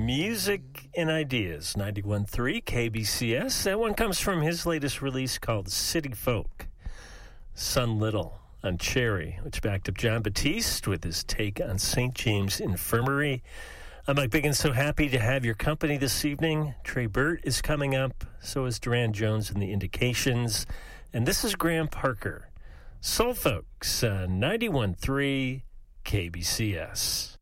Music and Ideas, 91.3 KBCS. That one comes from his latest release called City Folk. Sun Little on Cherry, which backed up John Batiste with his take on St. James Infirmary. I'm Mike Biggins, so happy to have your company this evening. Trey Burt is coming up, so is Duran Jones and the Indications. And this is Graham Parker. Soul Folks, 91.3 KBCS.